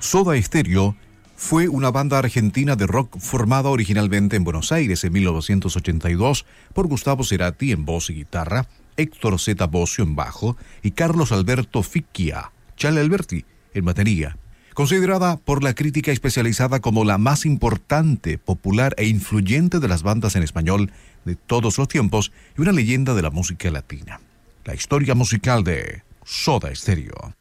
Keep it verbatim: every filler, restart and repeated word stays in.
Soda Stereo fue una banda argentina de rock formada originalmente en Buenos Aires en mil novecientos ochenta y dos por Gustavo Cerati en voz y guitarra, Héctor Z. Bocio en bajo y Carlos Alberto Ficchia, Chale Alberti, en batería. Considerada por la crítica especializada como la más importante, popular e influyente de las bandas en español de todos los tiempos y una leyenda de la música latina. La historia musical de Soda Stereo.